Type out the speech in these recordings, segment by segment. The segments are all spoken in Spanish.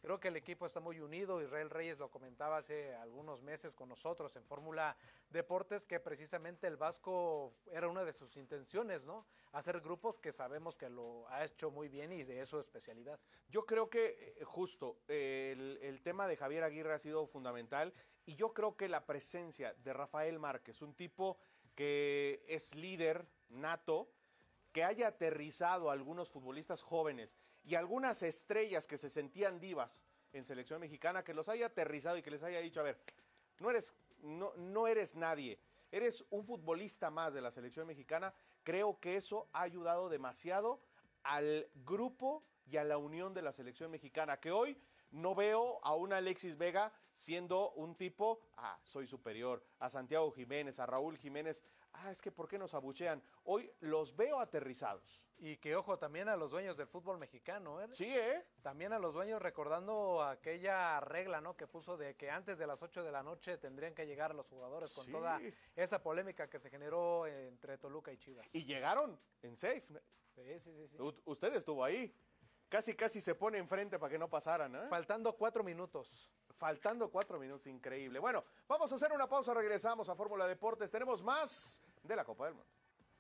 Creo que el equipo está muy unido. Israel Reyes lo comentaba hace algunos meses con nosotros en Fórmula Deportes, que precisamente el Vasco era una de sus intenciones, ¿no? Hacer grupos, que sabemos que lo ha hecho muy bien y de eso es especialidad. Yo creo que justo el tema de Javier Aguirre ha sido fundamental, y yo creo que la presencia de Rafael Márquez, un tipo que es líder nato, que haya aterrizado a algunos futbolistas jóvenes y algunas estrellas que se sentían divas en selección mexicana, que los haya aterrizado y que les haya dicho, a ver, no eres nadie, eres un futbolista más de la selección mexicana. Creo que eso ha ayudado demasiado al grupo y a la unión de la selección mexicana, que hoy no veo a un Alexis Vega siendo un tipo, soy superior, a Santiago Jiménez, a Raúl Jiménez, es que ¿por qué nos abuchean? Hoy los veo aterrizados. Y que ojo también a los dueños del fútbol mexicano, ¿eh? Sí, También a los dueños, recordando aquella regla, ¿no?, que puso de que antes de las 8 de la noche tendrían que llegar los jugadores, con toda esa polémica que se generó entre Toluca y Chivas. Y llegaron en safe. Sí. Usted estuvo ahí. Casi se pone enfrente para que no pasaran, ¿eh? Faltando 4 minutos. Faltando 4 minutos, increíble. Bueno, vamos a hacer una pausa, regresamos a Fórmula Deportes. Tenemos más de la Copa del Mundo.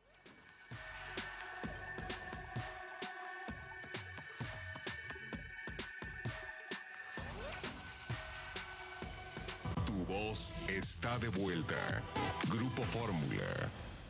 Tu voz está de vuelta. Grupo Fórmula.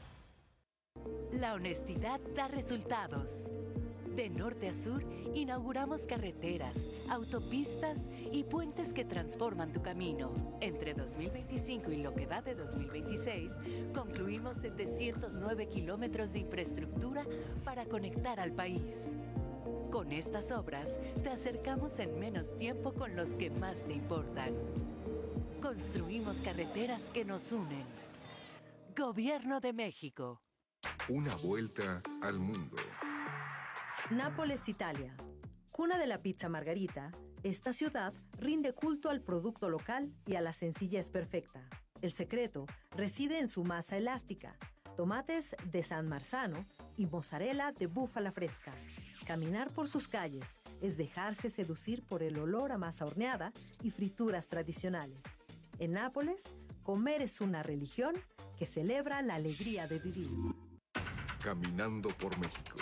La honestidad da resultados. De norte a sur, inauguramos carreteras, autopistas y puentes que transforman tu camino. Entre 2025 y lo que va de 2026, concluimos 709 kilómetros de infraestructura para conectar al país. Con estas obras, te acercamos en menos tiempo con los que más te importan. Construimos carreteras que nos unen. Gobierno de México. Una vuelta al mundo. Nápoles, Italia. Cuna de la pizza margarita, esta ciudad rinde culto al producto local y a la sencillez perfecta. El secreto reside en su masa elástica, tomates de San Marzano y mozzarella de búfala fresca. Caminar por sus calles es dejarse seducir por el olor a masa horneada y frituras tradicionales. En Nápoles, comer es una religión que celebra la alegría de vivir. Caminando por México.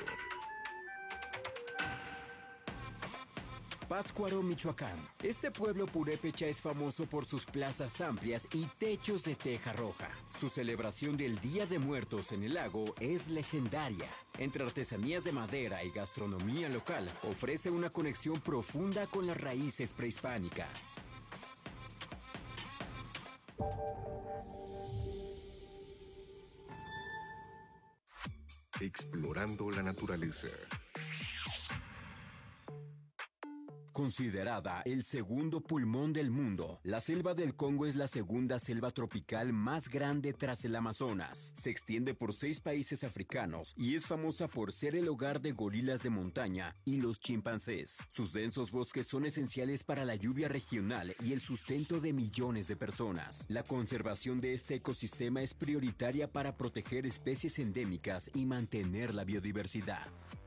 Pátzcuaro, Michoacán. Este pueblo purépecha es famoso por sus plazas amplias y techos de teja roja. Su celebración del Día de Muertos en el lago es legendaria. Entre artesanías de madera y gastronomía local, ofrece una conexión profunda con las raíces prehispánicas. Explorando la naturaleza. Considerada el segundo pulmón del mundo, la selva del Congo es la segunda selva tropical más grande tras el Amazonas. Se extiende por 6 países africanos y es famosa por ser el hogar de gorilas de montaña y los chimpancés. Sus densos bosques son esenciales para la lluvia regional y el sustento de millones de personas. La conservación de este ecosistema es prioritaria para proteger especies endémicas y mantener la biodiversidad.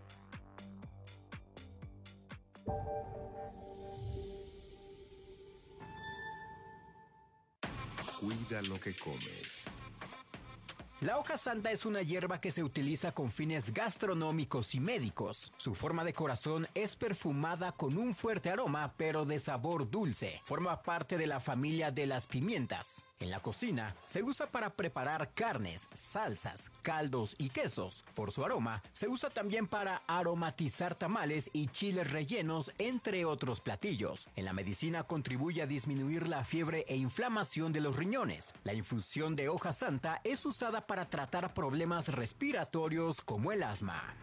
Cuida lo que comes. La hoja santa es una hierba que se utiliza con fines gastronómicos y médicos. Su forma de corazón es perfumada con un fuerte aroma, pero de sabor dulce. Forma parte de la familia de las pimientas. En la cocina, se usa para preparar carnes, salsas, caldos y quesos. Por su aroma, se usa también para aromatizar tamales y chiles rellenos, entre otros platillos. En la medicina contribuye a disminuir la fiebre e inflamación de los riñones. La infusión de hoja santa es usada para tratar problemas respiratorios como el asma.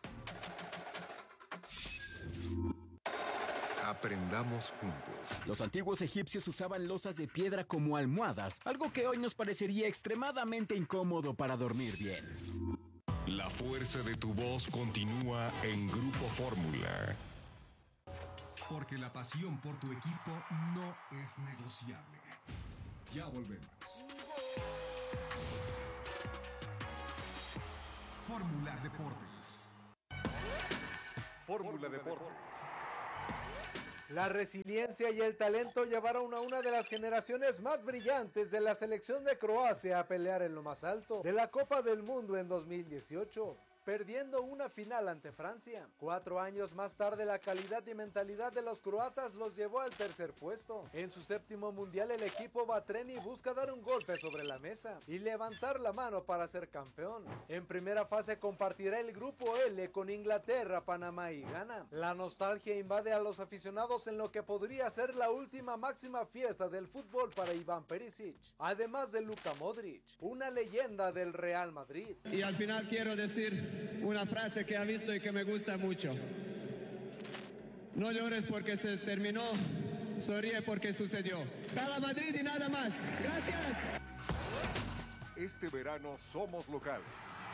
Aprendamos juntos. Los antiguos egipcios usaban losas de piedra como almohadas, algo que hoy nos parecería extremadamente incómodo para dormir bien. La fuerza de tu voz continúa en Grupo Fórmula. Porque la pasión por tu equipo no es negociable. Ya volvemos. Fórmula Deportes. Fórmula Deportes. La resiliencia y el talento llevaron a una de las generaciones más brillantes de la selección de Croacia a pelear en lo más alto de la Copa del Mundo en 2018. Perdiendo una final ante Francia. 4 años más tarde, la calidad y mentalidad de los croatas los llevó al tercer puesto. En su 7º mundial, el equipo Batreni busca dar un golpe sobre la mesa y levantar la mano para ser campeón. En primera fase compartirá el grupo L con Inglaterra, Panamá y Ghana. La nostalgia invade a los aficionados en lo que podría ser la última máxima fiesta del fútbol para Iván Perisic, además de Luka Modric, una leyenda del Real Madrid. Y al final quiero decir una frase que he visto y que me gusta mucho. No llores porque se terminó, sonríe porque sucedió. ¡Viva Madrid y nada más! ¡Gracias! Este verano somos locales.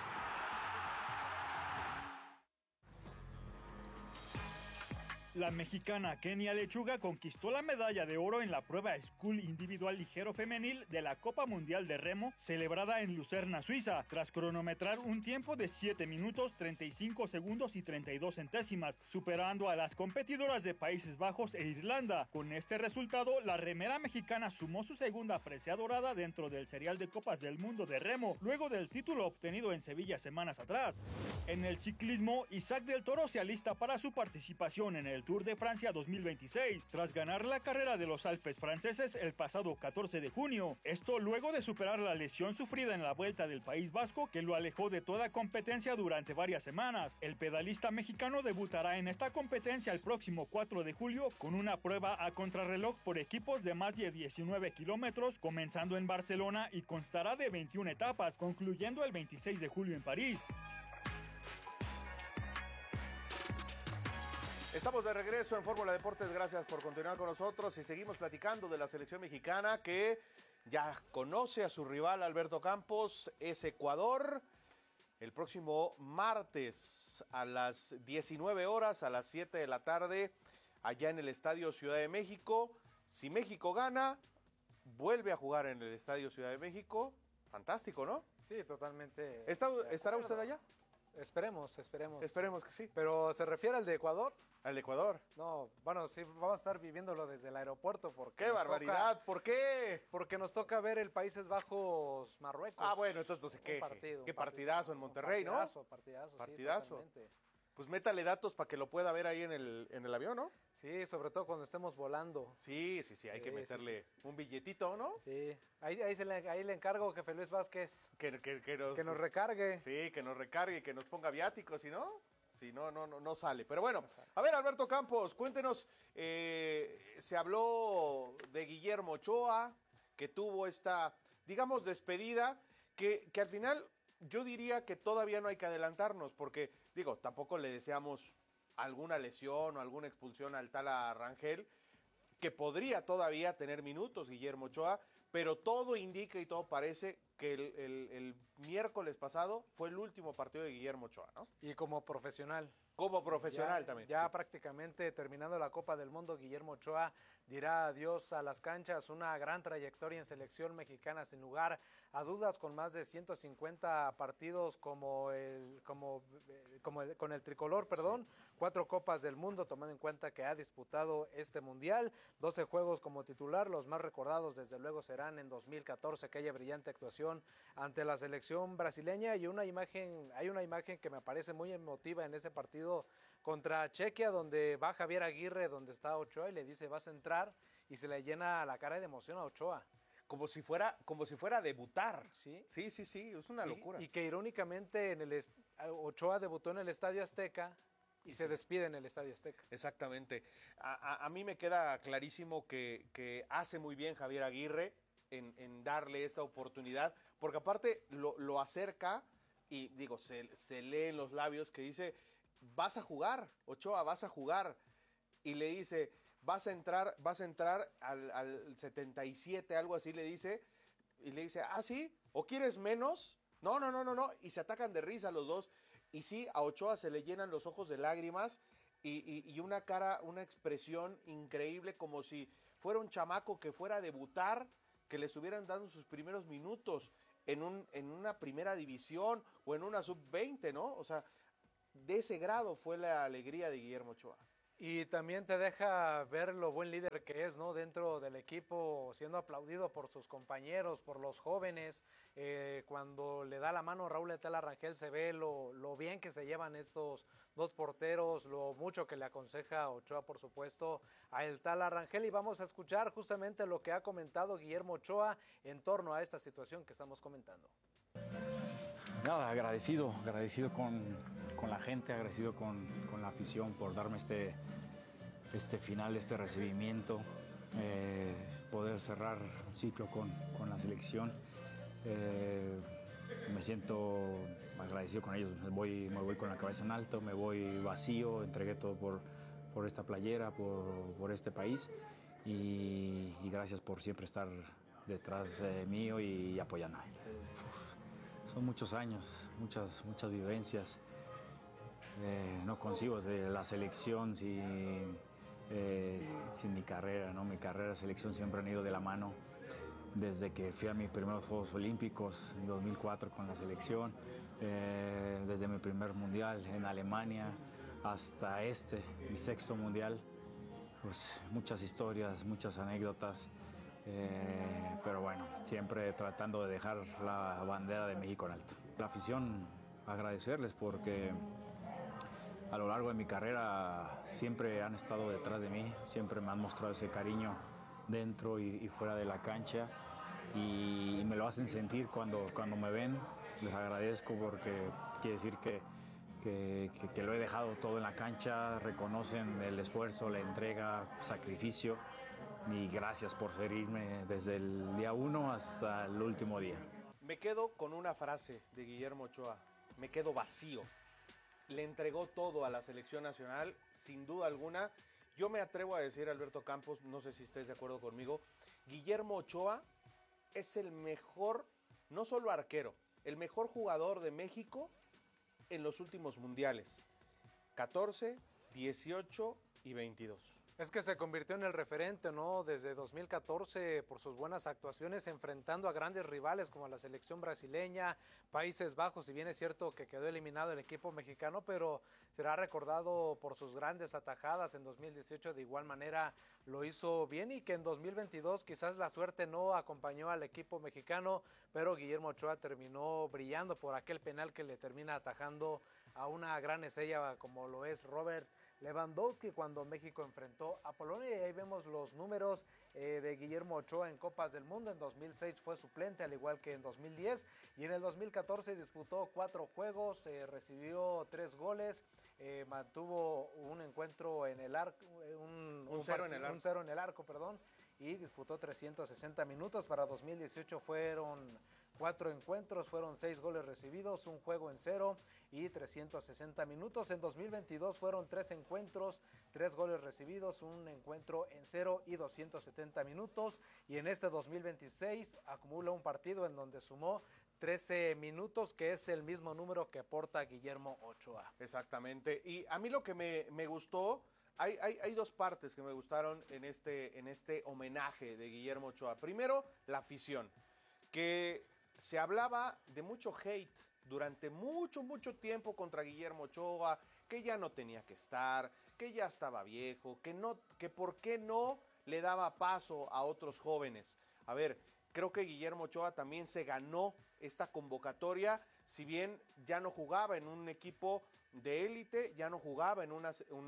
La mexicana Kenia Lechuga conquistó la medalla de oro en la prueba School Individual Ligero Femenil de la Copa Mundial de Remo celebrada en Lucerna, Suiza, tras cronometrar un tiempo de 7 minutos, 35 segundos y 32 centésimas, superando a las competidoras de Países Bajos e Irlanda. Con este resultado, la remera mexicana sumó su segunda presea dorada dentro del serial de Copas del Mundo de Remo, luego del título obtenido en Sevilla semanas atrás. En el ciclismo, Isaac del Toro se alista para su participación en el Tour de Francia 2026, tras ganar la carrera de los Alpes franceses el pasado 14 de junio. Esto luego de superar la lesión sufrida en la Vuelta del País Vasco, que lo alejó de toda competencia durante varias semanas. El pedalista mexicano debutará en esta competencia el próximo 4 de julio con una prueba a contrarreloj por equipos de más de 19 kilómetros, comenzando en Barcelona y constará de 21 etapas, concluyendo el 26 de julio en París. Estamos de regreso en Fórmula Deportes, gracias por continuar con nosotros y seguimos platicando de la selección mexicana que ya conoce a su rival Alberto Campos, es Ecuador, el próximo martes a las 19 horas, a las 7 de la tarde, allá en el Estadio Ciudad de México. Si México gana, vuelve a jugar en el Estadio Ciudad de México, fantástico, ¿no? Sí, totalmente. ¿Estará usted allá? Esperemos. Esperemos que sí. ¿Pero se refiere al de Ecuador? ¿Al de Ecuador? No, bueno, sí, vamos a estar viviéndolo desde el aeropuerto. Porque ¡qué barbaridad! ¿Por qué? Porque nos toca ver el Países Bajos, Marruecos. Ah, bueno, entonces no se queje. Qué partidazo en Monterrey, ¿no? Partidazo. Sí, pues métale datos para que lo pueda ver ahí en el avión, ¿no? Sí, sobre todo cuando estemos volando. Sí, hay que meterle un billetito, ¿no? Sí, ahí le encargo, jefe Luis Vázquez, que nos recargue. Sí, que nos recargue, que nos ponga viáticos, si no sale. Pero bueno, a ver, Alberto Campos, cuéntenos, se habló de Guillermo Ochoa, que tuvo esta, digamos, despedida, que al final yo diría que todavía no hay que adelantarnos, porque, digo, tampoco le deseamos alguna lesión o alguna expulsión al Tala Rangel, que podría todavía tener minutos Guillermo Ochoa, pero todo indica y todo parece que el miércoles pasado fue el último partido de Guillermo Ochoa, ¿no? Y como profesional. Como profesional también. Ya prácticamente terminando la Copa del Mundo, Guillermo Ochoa dirá adiós a las canchas. Una gran trayectoria en selección mexicana, sin lugar a dudas, con más de 150 partidos con el tricolor, perdón. 4 Copas del Mundo, tomando en cuenta que ha disputado este Mundial. 12 juegos como titular, los más recordados desde luego serán en 2014, aquella brillante actuación ante la selección brasileña, y hay una imagen que me parece muy emotiva en ese partido contra Chequia, donde va Javier Aguirre, donde está Ochoa, y le dice, vas a entrar, y se le llena la cara de emoción a Ochoa. Como si fuera a debutar. Sí, es una locura. Y que irónicamente Ochoa debutó en el Estadio Azteca y se despide en el Estadio Azteca. Exactamente. A mí me queda clarísimo que hace muy bien Javier Aguirre en darle esta oportunidad, porque aparte lo acerca y digo, se lee en los labios que dice, vas a jugar, Ochoa, vas a jugar. Y le dice, vas a entrar al 77, algo así le dice. Y le dice, ¿ah, sí? ¿O quieres menos? No. Y se atacan de risa los dos. Y sí, a Ochoa se le llenan los ojos de lágrimas y una cara, una expresión increíble, como si fuera un chamaco que fuera a debutar, que le estuvieran dando sus primeros minutos en una primera división o en una sub-20, ¿no? O sea, de ese grado fue la alegría de Guillermo Ochoa. Y también te deja ver lo buen líder que es, ¿no? Dentro del equipo, siendo aplaudido por sus compañeros, por los jóvenes. Cuando le da la mano a Raúl Etala Rangel, se ve lo bien que se llevan estos dos porteros, lo mucho que le aconseja Ochoa, por supuesto, a el Tala Rangel. Y vamos a escuchar justamente lo que ha comentado Guillermo Ochoa en torno a esta situación que estamos comentando. Nada, agradecido con la gente, agradecido con la afición por darme este final, este recibimiento, poder cerrar un ciclo con la selección. Me siento agradecido con ellos, me voy con la cabeza en alto, me voy vacío, entregué todo por esta playera, por este país y gracias por siempre estar detrás mío y apoyándome. Son muchos años, muchas vivencias. No concibo de la selección sin mi carrera, ¿no? Mi carrera y selección siempre han ido de la mano. Desde que fui a mis primeros Juegos Olímpicos en 2004 con la selección, desde mi primer mundial en Alemania hasta mi sexto mundial, pues muchas historias, muchas anécdotas. Pero bueno, siempre tratando de dejar la bandera de México en alto. La afición, agradecerles porque a lo largo de mi carrera siempre han estado detrás de mí, siempre me han mostrado ese cariño dentro y fuera de la cancha y me lo hacen sentir cuando me ven. Les agradezco porque quiere decir que lo he dejado todo en la cancha, reconocen el esfuerzo, la entrega, sacrificio. Y gracias por seguirme desde el día 1 hasta el último día. Me quedo con una frase de Guillermo Ochoa, me quedo vacío. Le entregó todo a la selección nacional, sin duda alguna. Yo me atrevo a decir, Alberto Campos, no sé si estés de acuerdo conmigo, Guillermo Ochoa es el mejor, no solo arquero, el mejor jugador de México en los últimos mundiales. 14, 18 y 22. Es que se convirtió en el referente, ¿no? Desde 2014 por sus buenas actuaciones enfrentando a grandes rivales como la selección brasileña, Países Bajos, si bien es cierto que quedó eliminado el equipo mexicano, pero será recordado por sus grandes atajadas. En 2018 de igual manera lo hizo bien y que en 2022 quizás la suerte no acompañó al equipo mexicano, pero Guillermo Ochoa terminó brillando por aquel penal que le termina atajando a una gran estrella como lo es Robert Lewandowski cuando México enfrentó a Polonia. Y ahí vemos los números de Guillermo Ochoa en Copas del Mundo. En 2006 fue suplente, al igual que en 2010. Y en el 2014 disputó 4 juegos, recibió 3 goles, mantuvo un encuentro en el arco, un cero en el arco, y disputó 360 minutos. Para 2018 fueron 4 encuentros, fueron 6 goles recibidos, un juego en 0 y 360 minutos. En 2022 fueron 3 encuentros, 3 goles recibidos, un encuentro en 0 y 270 minutos. Y en este 2026 acumula un partido en donde sumó 13 minutos, que es el mismo número que aporta Guillermo Ochoa. Exactamente. Y a mí lo que me gustó, hay 2 partes que me gustaron en este homenaje de Guillermo Ochoa. Primero, la afición, que se hablaba de mucho hate durante mucho tiempo contra Guillermo Ochoa, que ya no tenía que estar, que ya estaba viejo, que por qué no le daba paso a otros jóvenes. A ver, creo que Guillermo Ochoa también se ganó esta convocatoria, si bien ya no jugaba en un equipo de élite, ya no jugaba en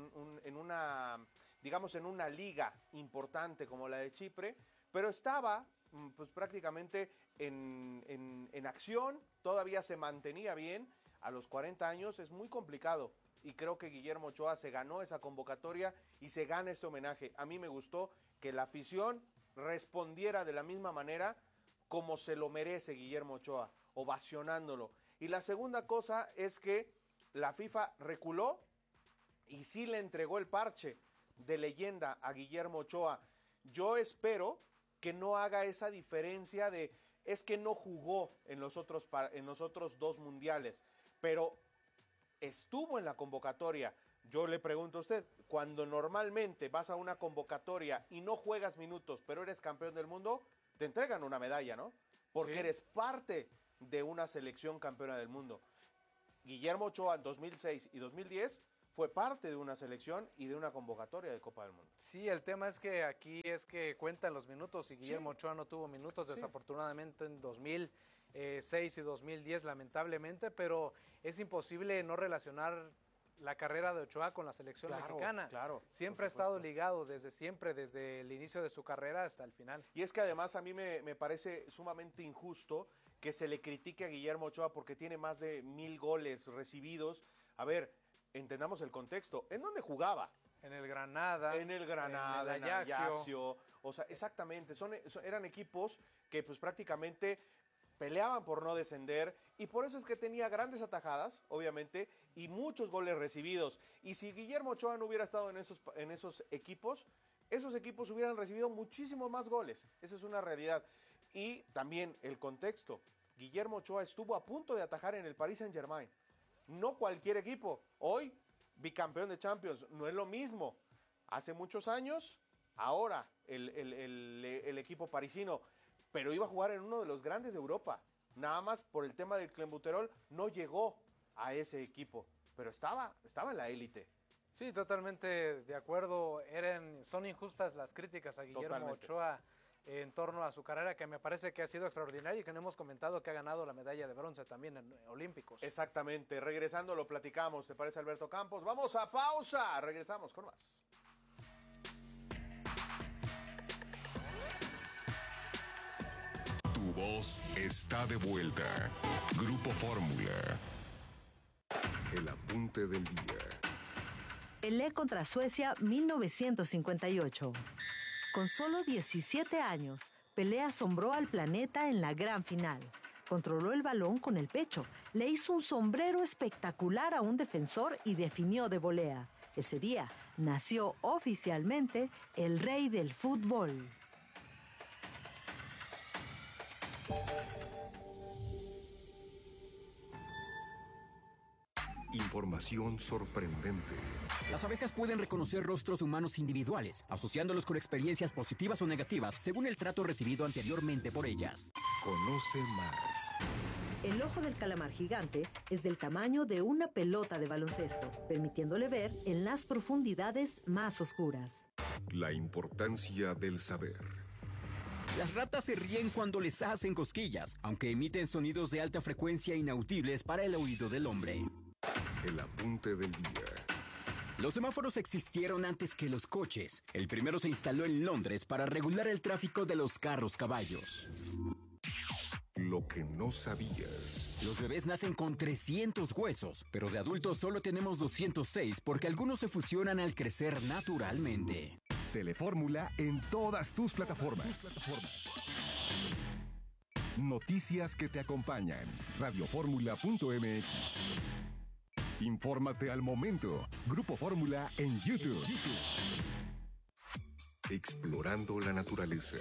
una liga importante como la de Chipre, pero estaba pues prácticamente en acción, todavía se mantenía bien. A los 40 años es muy complicado y creo que Guillermo Ochoa se ganó esa convocatoria y se gana este homenaje. A mí me gustó que la afición respondiera de la misma manera como se lo merece Guillermo Ochoa, ovacionándolo. Y la segunda cosa es que la FIFA reculó y sí le entregó el parche de leyenda a Guillermo Ochoa. Yo espero que no haga esa diferencia de es que no jugó en los otros 2 mundiales, pero estuvo en la convocatoria. Yo le pregunto a usted, cuando normalmente vas a una convocatoria y no juegas minutos, pero eres campeón del mundo, te entregan una medalla, ¿no? Porque eres parte de una selección campeona del mundo. Guillermo Ochoa en 2006 y 2010 fue parte de una selección y de una convocatoria de Copa del Mundo. Sí, el tema es que aquí es que cuentan los minutos y Guillermo Ochoa no tuvo minutos desafortunadamente en 2006 y 2010 lamentablemente, pero es imposible no relacionar la carrera de Ochoa con la selección mexicana. Claro, siempre ha estado ligado desde el inicio de su carrera hasta el final. Y es que además a mí me parece sumamente injusto que se le critique a Guillermo Ochoa porque tiene más de 1,000 goles recibidos. A ver, entendamos el contexto. ¿En dónde jugaba? En el Granada. En el Granada, en el Ajaxio. O sea, exactamente, eran equipos que pues prácticamente peleaban por no descender y por eso es que tenía grandes atajadas, obviamente, y muchos goles recibidos. Y si Guillermo Ochoa no hubiera estado en esos equipos hubieran recibido muchísimos más goles. Esa es una realidad. Y también el contexto. Guillermo Ochoa estuvo a punto de atajar en el Paris Saint-Germain. No cualquier equipo. Hoy, bicampeón de Champions, no es lo mismo. Hace muchos años, ahora el equipo parisino, pero iba a jugar en uno de los grandes de Europa. Nada más por el tema del clenbuterol, no llegó a ese equipo, pero estaba en la élite. Sí, totalmente de acuerdo. Son injustas las críticas a Guillermo Ochoa en torno a su carrera, que me parece que ha sido extraordinaria y que no hemos comentado que ha ganado la medalla de bronce también en Olímpicos. Exactamente. Regresando lo platicamos. ¿Te parece, Alberto Campos? Vamos a pausa. Regresamos con más. Tu voz está de vuelta. Grupo Fórmula. El apunte del día. Pelé contra Suecia 1958. Con solo 17 años, Pelé asombró al planeta en la gran final. Controló el balón con el pecho, le hizo un sombrero espectacular a un defensor y definió de volea. Ese día nació oficialmente el rey del fútbol. Información sorprendente. Las abejas pueden reconocer rostros humanos individuales, asociándolos con experiencias positivas o negativas según el trato recibido anteriormente por ellas. Conoce más. El ojo del calamar gigante es del tamaño de una pelota de baloncesto, permitiéndole ver en las profundidades más oscuras. La importancia del saber. Las ratas se ríen cuando les hacen cosquillas, aunque emiten sonidos de alta frecuencia inaudibles para el oído del hombre. El apunte del día. Los semáforos existieron antes que los coches. El primero se instaló en Londres para regular el tráfico de los carros-caballos. Lo que no sabías. Los bebés nacen con 300 huesos, pero de adultos solo tenemos 206 porque algunos se fusionan al crecer naturalmente. Telefórmula en todas tus plataformas. Noticias que te acompañan. Radioformula.mx. Infórmate al momento. Grupo Fórmula en YouTube. Explorando la naturaleza.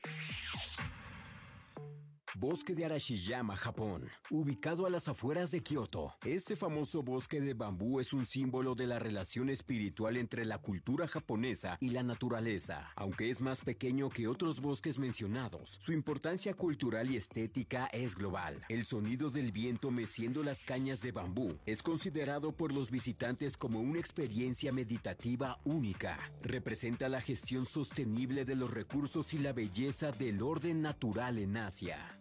Bosque de Arashiyama, Japón, ubicado a las afueras de Kioto. Este famoso bosque de bambú es un símbolo de la relación espiritual entre la cultura japonesa y la naturaleza. Aunque es más pequeño que otros bosques mencionados, su importancia cultural y estética es global. El sonido del viento meciendo las cañas de bambú es considerado por los visitantes como una experiencia meditativa única. Representa la gestión sostenible de los recursos y la belleza del orden natural en Asia.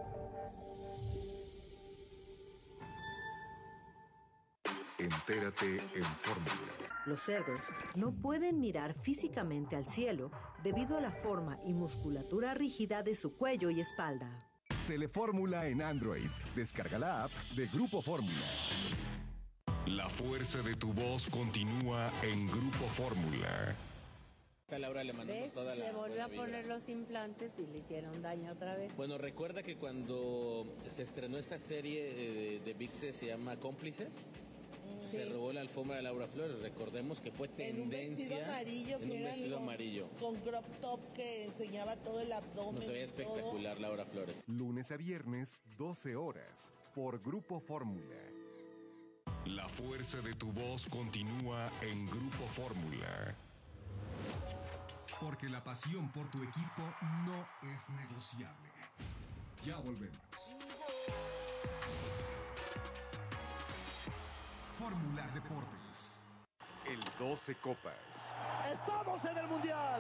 Entérate en Fórmula. Los cerdos no pueden mirar físicamente al cielo debido a la forma y musculatura rígida de su cuello y espalda. Telefórmula en Android. Descarga la app de Grupo Fórmula. La fuerza de tu voz continúa en Grupo Fórmula. A Laura le mandamos toda la se volvió a buena poner vibra. los implantes y le hicieron daño otra vez. Bueno, recuerda que cuando se estrenó esta serie de ViX se llama Cómplices, se robó la alfombra de Laura Flores. Recordemos que fue tendencia en un vestido amarillo con crop top que enseñaba todo el abdomen. Nos veía espectacular Laura Flores. Lunes a viernes, 12 horas, por Grupo Fórmula. La fuerza de tu voz continúa en Grupo Fórmula. Porque la pasión por tu equipo no es negociable. Ya volvemos. Fórmula Deportes. El 12 Copas. ¡Estamos en el Mundial!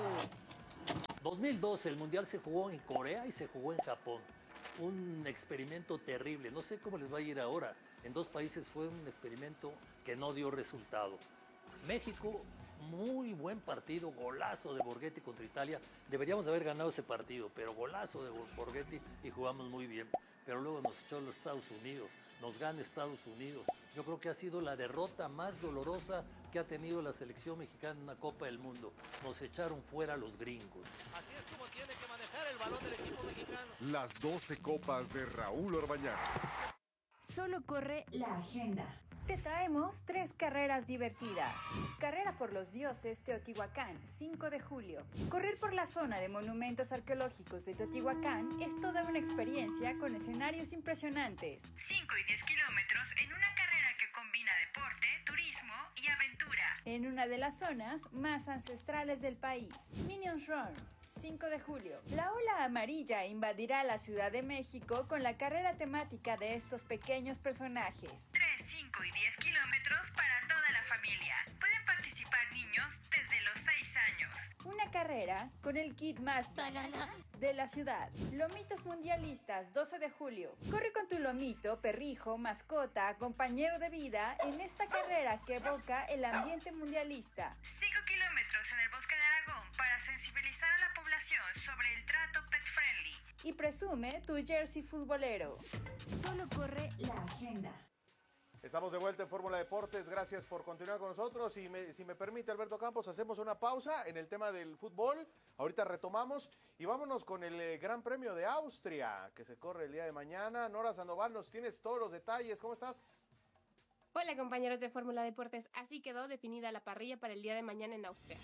2012, el Mundial se jugó en Corea y se jugó en Japón. Un experimento terrible. No sé cómo les va a ir ahora. En dos países fue un experimento que no dio resultado. México, muy buen partido, golazo de Borghetti contra Italia. Deberíamos haber ganado ese partido, pero golazo de Borghetti y jugamos muy bien. Pero luego nos echó los Estados Unidos, nos gana Estados Unidos. Yo creo que ha sido la derrota más dolorosa que ha tenido la selección mexicana en una Copa del Mundo. Nos echaron fuera a los gringos. Así es como tiene que manejar el balón del equipo mexicano. Las 12 Copas de Raúl Orbañanos. Solo corre la agenda. Te traemos 3 carreras divertidas. Carrera por los dioses Teotihuacán, 5 de julio. Correr por la zona de monumentos arqueológicos de Teotihuacán es toda una experiencia con escenarios impresionantes. 5 y 10 kilómetros en una carrera que combina deporte, turismo y aventura. En una de las zonas más ancestrales del país. Minions Run, 5 de julio. La ola amarilla invadirá la Ciudad de México con la carrera temática de estos pequeños personajes. 3, 5 y 10 kilómetros para toda la familia. Pueden participar niños desde los 6 años. Una carrera con el kit más banana de la ciudad. Lomitos mundialistas, 12 de julio. Corre con tu lomito, perrijo, mascota, compañero de vida en esta carrera que evoca el ambiente mundialista. 5 kilómetros en el Bosque de Aragón para sensibilizar a la población sobre el trato pet friendly. Y presume tu jersey futbolero. Solo corre la agenda. Estamos de vuelta en Fórmula Deportes, gracias por continuar con nosotros y si me permite Alberto Campos, hacemos una pausa en el tema del fútbol, ahorita retomamos y vámonos con el Gran Premio de Austria que se corre el día de mañana. Nora Sandoval, nos tienes todos los detalles, ¿cómo estás? Hola compañeros de Fórmula Deportes, así quedó definida la parrilla para el día de mañana en Austria.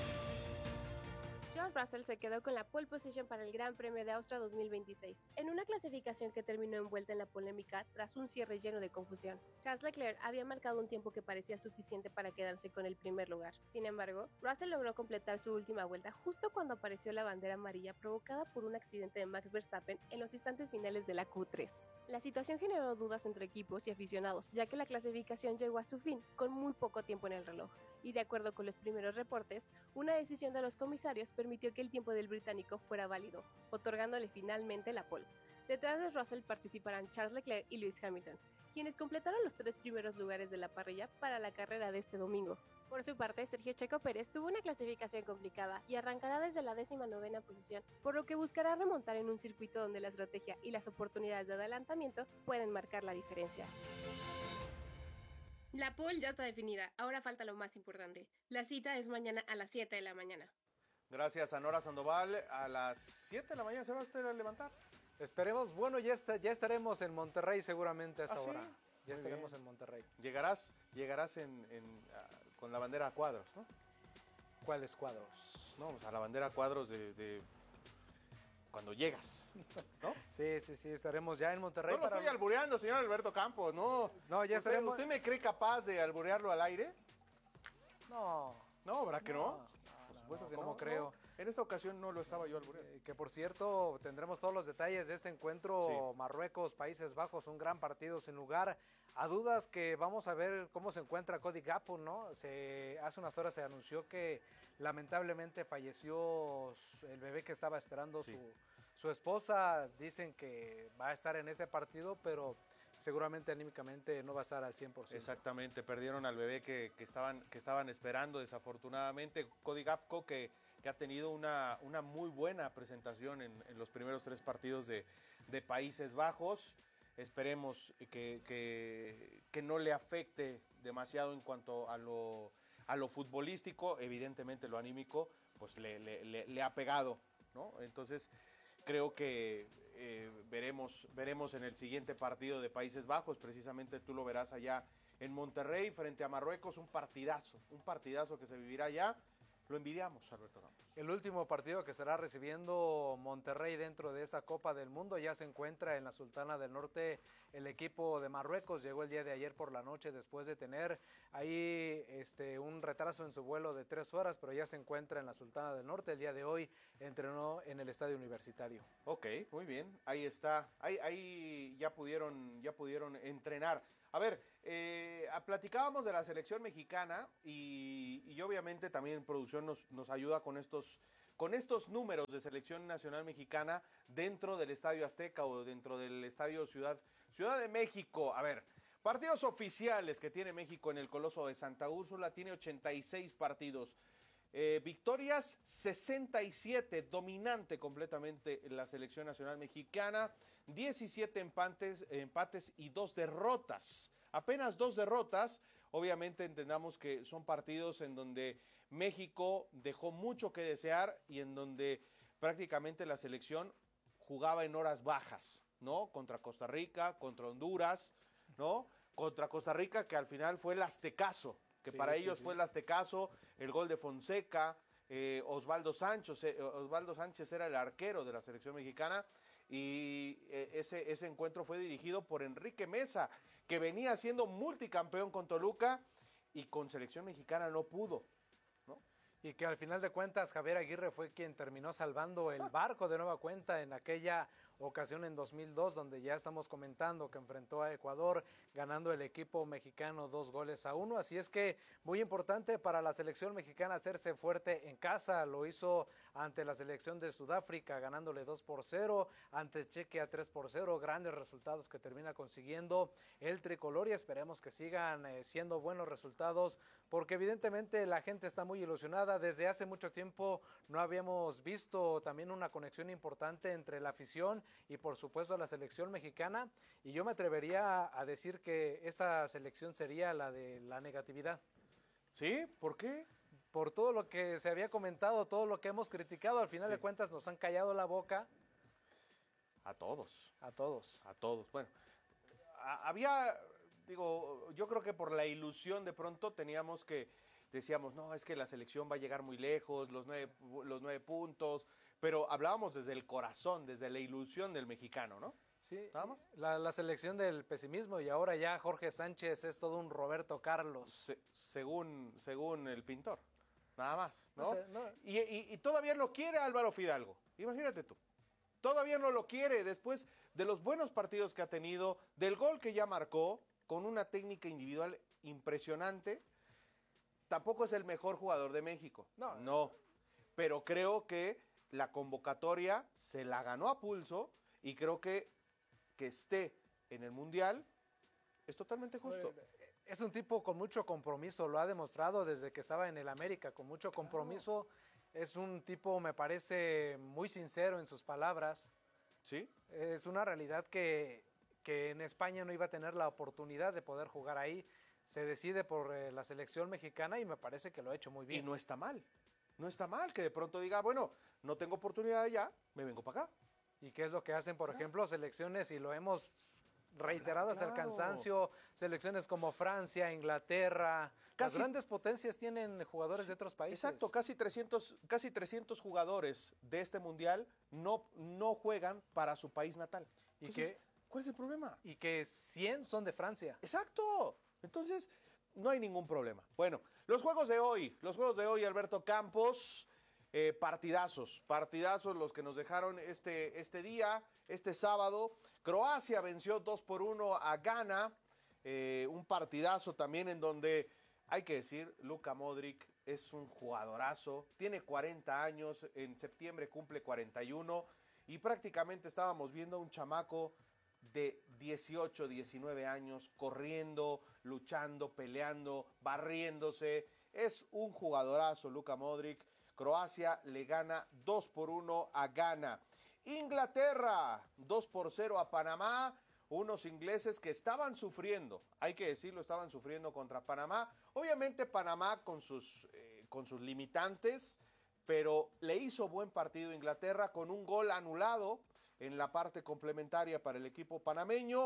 George Russell se quedó con la pole position para el Gran Premio de Austria 2026, en una clasificación que terminó envuelta en la polémica tras un cierre lleno de confusión. Charles Leclerc había marcado un tiempo que parecía suficiente para quedarse con el primer lugar. Sin embargo, Russell logró completar su última vuelta justo cuando apareció la bandera amarilla provocada por un accidente de Max Verstappen en los instantes finales de la Q3. La situación generó dudas entre equipos y aficionados, ya que la clasificación llegó a su fin, con muy poco tiempo en el reloj. Y de acuerdo con los primeros reportes, una decisión de los comisarios permitió que el tiempo del británico fuera válido, otorgándole finalmente la pole. Detrás de Russell participarán Charles Leclerc y Lewis Hamilton, quienes completaron los 3 primeros lugares de la parrilla para la carrera de este domingo. Por su parte, Sergio Checo Pérez tuvo una clasificación complicada y arrancará desde la 19ª posición, por lo que buscará remontar en un circuito donde la estrategia y las oportunidades de adelantamiento pueden marcar la diferencia. La pole ya está definida, ahora falta lo más importante. La cita es mañana a las 7 de la mañana. Gracias a Nora Sandoval, a las 7 de la mañana se va usted a levantar. Esperemos, bueno, ya estaremos en Monterrey seguramente a esa hora. ¿Sí? Ya Muy estaremos bien. en Monterrey. Llegarás con la bandera a cuadros, ¿no? ¿Cuáles cuadros? No, pues a la bandera a cuadros de cuando llegas, ¿no? Sí, estaremos ya en Monterrey. No lo estoy albureando, señor Alberto Campos, no. No, ya estaremos. ¿Usted me cree capaz de alburearlo al aire? No. No, ¿verdad que no? Por supuesto que no. ¿Cómo creo? No. En esta ocasión no lo estaba yo albureando. Que por cierto, tendremos todos los detalles de este encuentro. Sí. Marruecos, Países Bajos, un gran partido sin lugar a dudas, que vamos a ver cómo se encuentra Cody Gakpo, ¿no? Hace unas horas se anunció que lamentablemente falleció el bebé que estaba esperando su esposa. Dicen que va a estar en este partido, pero seguramente anímicamente no va a estar al 100%. Exactamente, perdieron al bebé que estaban esperando, desafortunadamente. Cody Gakpo que ha tenido una muy buena presentación en los primeros 3 partidos de Países Bajos. Esperemos que no le afecte demasiado en cuanto a lo futbolístico. Evidentemente lo anímico pues le ha pegado, ¿no? Entonces creo que veremos en el siguiente partido de Países Bajos. Precisamente tú lo verás allá en Monterrey frente a Marruecos. Un partidazo que se vivirá allá. Lo envidiamos, Alberto Campos. El último partido que estará recibiendo Monterrey dentro de esta Copa del Mundo ya se encuentra en la Sultana del Norte. El equipo de Marruecos llegó el día de ayer por la noche después de tener ahí un retraso en su vuelo de 3 horas, pero ya se encuentra en la Sultana del Norte. El día de hoy entrenó en el Estadio Universitario. Ok, muy bien, ahí está. Ahí ya pudieron entrenar. A ver, platicábamos de la selección mexicana y obviamente también producción nos ayuda con estos números de selección nacional mexicana dentro del Estadio Azteca o dentro del Estadio Ciudad de México. A ver, partidos oficiales que tiene México en el Coloso de Santa Úrsula, tiene 86 partidos. Victorias 67, dominante completamente la selección nacional mexicana, 17 empates y 2 derrotas, apenas 2 derrotas. Obviamente entendamos que son partidos en donde México dejó mucho que desear y en donde prácticamente la selección jugaba en horas bajas, ¿no? Contra Costa Rica, contra Honduras, ¿no? Contra Costa Rica, que al final fue el aztecaso, que sí, para ellos fue el aztecaso, el gol de Fonseca, Osvaldo Sánchez era el arquero de la selección mexicana y ese encuentro fue dirigido por Enrique Mesa, que venía siendo multicampeón con Toluca y con selección mexicana no pudo, ¿no? Y que al final de cuentas Javier Aguirre fue quien terminó salvando el barco de nueva cuenta en aquella ocasión en 2002, donde ya estamos comentando que enfrentó a Ecuador, ganando el equipo mexicano 2-1. Así es que muy importante para la selección mexicana hacerse fuerte en casa. Lo hizo ante la selección de Sudáfrica, ganándole 2-0, ante Chequia 3-0. Grandes resultados que termina consiguiendo el tricolor y esperemos que sigan siendo buenos resultados, porque evidentemente la gente está muy ilusionada. Desde hace mucho tiempo no habíamos visto también una conexión importante entre la afición y por supuesto la selección mexicana, y yo me atrevería a decir que esta selección sería la de la negatividad. ¿Sí? ¿Por qué? Por todo lo que se había comentado, todo lo que hemos criticado, al final de cuentas nos han callado la boca. A todos. A todos. A todos. Bueno, yo creo que por la ilusión de pronto decíamos, no, es que la selección va a llegar muy lejos, los 9 puntos, pero hablábamos desde el corazón, desde la ilusión del mexicano, ¿no? Sí, la selección del pesimismo, y ahora ya Jorge Sánchez es todo un Roberto Carlos. Según el pintor, nada más, ¿no? O sea, no. Y todavía lo quiere Álvaro Fidalgo, imagínate tú. Todavía no lo quiere después de los buenos partidos que ha tenido, del gol que ya marcó, con una técnica individual impresionante. Tampoco es el mejor jugador de México, no, pero creo que la convocatoria se la ganó a pulso y creo que esté en el Mundial es totalmente justo. Es un tipo con mucho compromiso, lo ha demostrado desde que estaba en el América, con mucho compromiso. Es un tipo, me parece, muy sincero en sus palabras. Sí. Es una realidad que en España no iba a tener la oportunidad de poder jugar ahí. Se decide por la selección mexicana y me parece que lo ha hecho muy bien. Y no está mal. No está mal que de pronto diga, bueno, no tengo oportunidad allá, me vengo para acá. ¿Y qué es lo que hacen, por ejemplo, selecciones, y lo hemos reiterado hasta el cansancio, selecciones como Francia, Inglaterra, las grandes potencias tienen jugadores de otros países? Exacto, casi 300 jugadores de este Mundial no juegan para su país natal. Entonces, ¿cuál es el problema? Y que 100 son de Francia. Exacto. Entonces, no hay ningún problema. Bueno, los juegos de hoy, Alberto Campos, partidazos los que nos dejaron este día, este sábado. Croacia venció 2-1 a Ghana, un partidazo también en donde, hay que decir, Luka Modric es un jugadorazo, tiene 40 años, en septiembre cumple 41, y prácticamente estábamos viendo a un chamaco de 18, 19 años, corriendo, luchando, peleando, barriéndose. Es un jugadorazo Luka Modric. Croacia le gana 2-1 a Ghana. Inglaterra, 2-0 a Panamá. Unos ingleses que estaban sufriendo, hay que decirlo, estaban sufriendo contra Panamá. Obviamente Panamá con sus limitantes, pero le hizo buen partido Inglaterra con un gol anulado en la parte complementaria para el equipo panameño.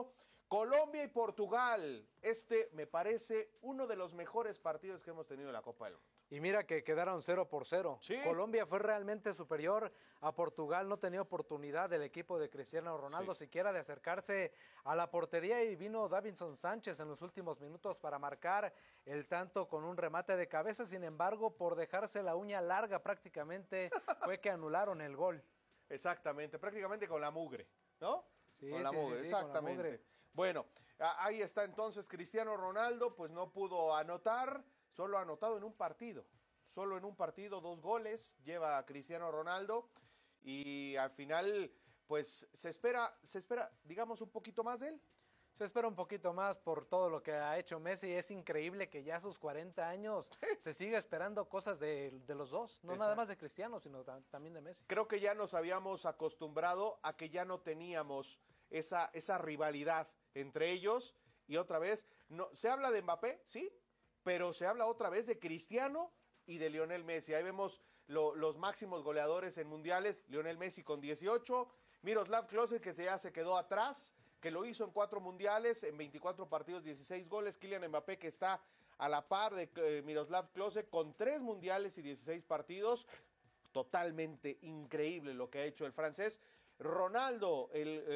Colombia y Portugal. Este me parece uno de los mejores partidos que hemos tenido en la Copa del Mundo. Y mira que quedaron 0-0. Sí. Colombia fue realmente superior a Portugal. No tenía oportunidad del equipo de Cristiano Ronaldo siquiera de acercarse a la portería, y vino Davinson Sánchez en los últimos minutos para marcar el tanto con un remate de cabeza. Sin embargo, por dejarse la uña larga prácticamente fue que anularon el gol. Exactamente, prácticamente con la mugre, ¿no? Sí, con la sí, mugre, sí, con la exactamente. mugre. Bueno, ahí está entonces Cristiano Ronaldo, pues no pudo anotar, solo ha anotado en un partido. Solo en un partido, 2 goles lleva Cristiano Ronaldo, y al final, pues se espera, digamos, un poquito más de él. Se espera un poquito más por todo lo que ha hecho Messi. Es increíble que ya a sus 40 años se siga esperando cosas de los dos. No nada más de Cristiano, sino también de Messi. Creo que ya nos habíamos acostumbrado a que ya no teníamos esa rivalidad entre ellos. Y otra vez, no, se habla de Mbappé, sí, pero se habla otra vez de Cristiano y de Lionel Messi. Ahí vemos los máximos goleadores en mundiales. Lionel Messi con 18, Miroslav Klose, que ya se quedó atrás, que lo hizo en 4 mundiales, en 24 partidos, 16 goles. Kylian Mbappé, que está a la par de Miroslav Klose, con 3 mundiales y 16 partidos. Totalmente increíble lo que ha hecho el francés. Ronaldo,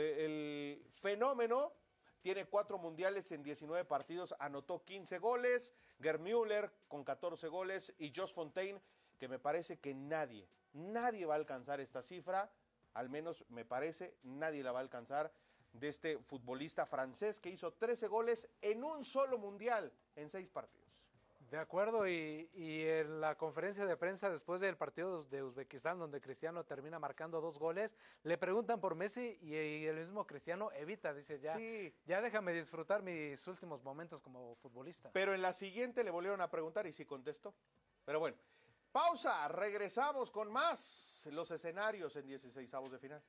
el fenómeno, tiene 4 mundiales en 19 partidos, anotó 15 goles. Gerd Müller con 14 goles, y Josh Fontaine, que me parece que nadie va a alcanzar esta cifra, al menos me parece, nadie la va a alcanzar, de este futbolista francés que hizo 13 goles en un solo mundial en 6 partidos. De acuerdo, y en la conferencia de prensa después del partido de Uzbekistán, donde Cristiano termina marcando 2 goles, le preguntan por Messi, y el mismo Cristiano evita, dice, ya déjame disfrutar mis últimos momentos como futbolista. Pero en la siguiente le volvieron a preguntar y sí contestó. Pero bueno, pausa, regresamos con más los escenarios en 16avos de final.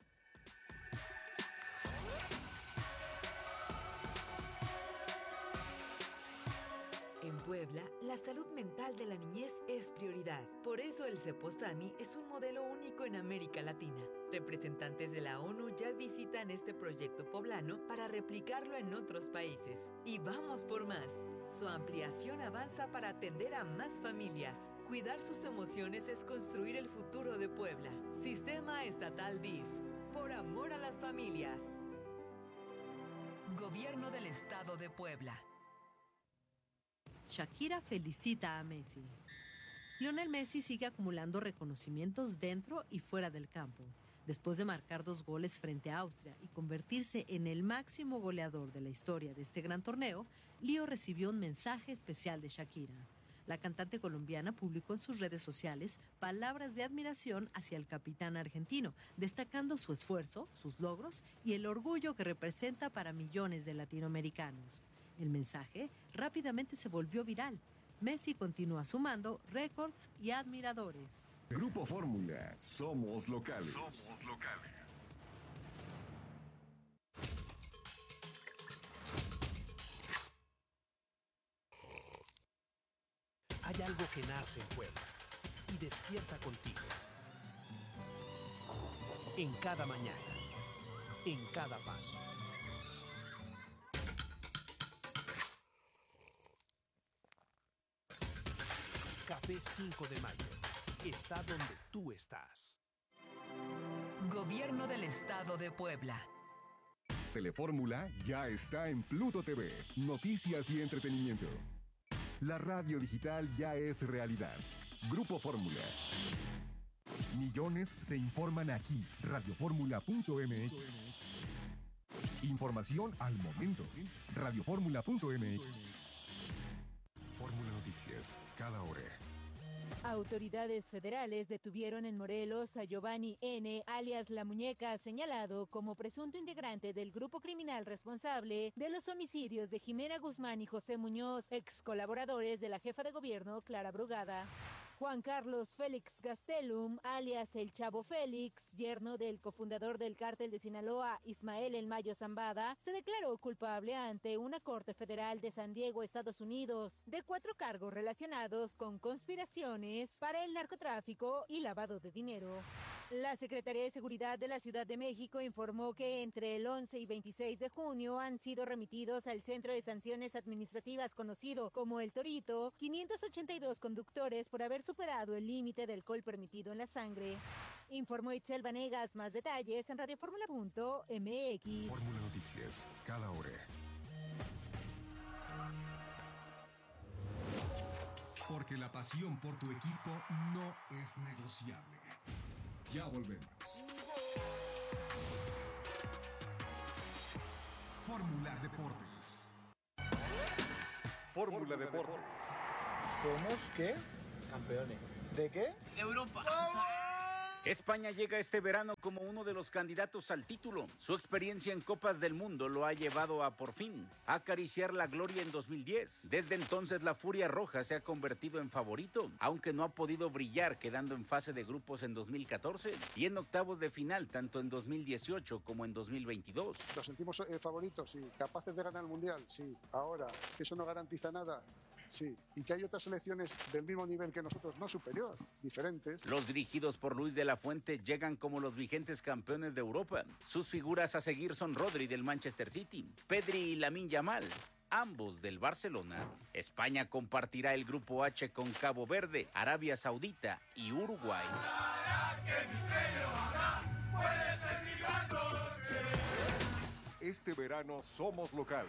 En Puebla, la salud mental de la niñez es prioridad. Por eso el Ceposami es un modelo único en América Latina. Representantes de la ONU ya visitan este proyecto poblano para replicarlo en otros países. Y vamos por más. Su ampliación avanza para atender a más familias. Cuidar sus emociones es construir el futuro de Puebla. Sistema Estatal DIF. Por amor a las familias. Gobierno del Estado de Puebla. Shakira felicita a Messi. Lionel Messi sigue acumulando reconocimientos dentro y fuera del campo. Después de marcar 2 goles frente a Austria y convertirse en el máximo goleador de la historia de este gran torneo, Lío recibió un mensaje especial de Shakira. La cantante colombiana publicó en sus redes sociales palabras de admiración hacia el capitán argentino, destacando su esfuerzo, sus logros y el orgullo que representa para millones de latinoamericanos. El mensaje rápidamente se volvió viral. Messi continúa sumando récords y admiradores. Grupo Fórmula, somos locales. Hay algo que nace en Puebla y despierta contigo. En cada mañana, en cada paso. Café 5 de Mayo. Está donde tú estás. Gobierno del Estado de Puebla. Telefórmula ya está en Pluto TV. Noticias y entretenimiento. La radio digital ya es realidad. Grupo Fórmula. Millones se informan aquí. Radioformula.mx. Información al momento. Radioformula.mx. Fórmula Noticias, cada hora. Autoridades federales detuvieron en Morelos a Giovanni N., alias La Muñeca, señalado como presunto integrante del grupo criminal responsable de los homicidios de Jimena Guzmán y José Muñoz, ex colaboradores de la jefa de gobierno Clara Brugada. Juan Carlos Félix Gastelum, alias El Chavo Félix, yerno del cofundador del cártel de Sinaloa, Ismael El Mayo Zambada, se declaró culpable ante una corte federal de San Diego, Estados Unidos, de 4 cargos relacionados con conspiraciones para el narcotráfico y lavado de dinero. La Secretaría de Seguridad de la Ciudad de México informó que entre el 11 y 26 de junio han sido remitidos al Centro de Sanciones Administrativas conocido como El Torito 582 conductores por haber superado el límite de alcohol permitido en la sangre. Informó Itzel Vanegas. Más detalles en radioformula.mx. Fórmula Noticias, cada hora. Porque la pasión por tu equipo no es negociable. Ya volvemos. Fórmula Deportes. Fórmula Deportes. ¿Somos qué? Campeones. ¿De qué? De Europa. España llega este verano como uno de los candidatos al título. Su experiencia en Copas del Mundo lo ha llevado a, por fin, acariciar la gloria en 2010. Desde entonces, la Furia Roja se ha convertido en favorito, aunque no ha podido brillar, quedando en fase de grupos en 2014 y en octavos de final tanto en 2018 como en 2022. ¿Nos sentimos favoritos? Sí. ¿Capaces de ganar el Mundial? Sí. Ahora, ¿eso no garantiza nada? Sí, y que hay otras selecciones del mismo nivel que nosotros, no superior, diferentes. Los dirigidos por Luis de la Fuente llegan como los vigentes campeones de Europa. Sus figuras a seguir son Rodri del Manchester City, Pedri y Lamine Yamal, ambos del Barcelona. España compartirá el grupo H con Cabo Verde, Arabia Saudita y Uruguay. Este verano somos locales.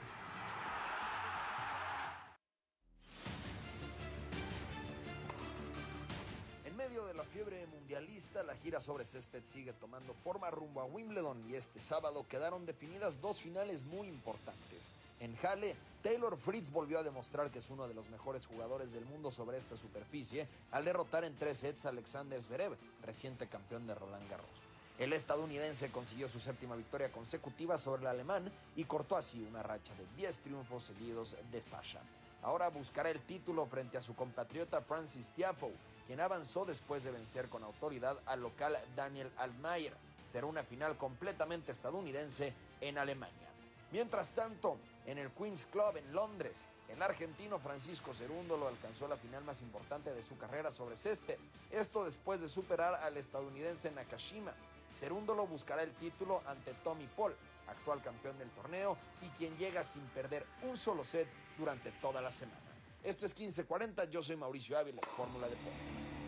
En medio de la fiebre mundialista, la gira sobre césped sigue tomando forma rumbo a Wimbledon y este sábado quedaron definidas 2 finales muy importantes. En Halle, Taylor Fritz volvió a demostrar que es uno de los mejores jugadores del mundo sobre esta superficie al derrotar en 3 sets a Alexander Zverev, reciente campeón de Roland Garros. El estadounidense consiguió su 7ª victoria consecutiva sobre el alemán y cortó así una racha de 10 triunfos seguidos de Sasha. Ahora buscará el título frente a su compatriota Francis Tiafoe, quien avanzó después de vencer con autoridad al local Daniel Altmaier. Será una final completamente estadounidense en Alemania. Mientras tanto, en el Queen's Club en Londres, el argentino Francisco Cerúndolo alcanzó la final más importante de su carrera sobre césped. Esto después de superar al estadounidense Nakashima. Cerúndolo buscará el título ante Tommy Paul, actual campeón del torneo y quien llega sin perder un solo set durante toda la semana. Esto es 1540, yo soy Mauricio Ávila, Fórmula Deportes.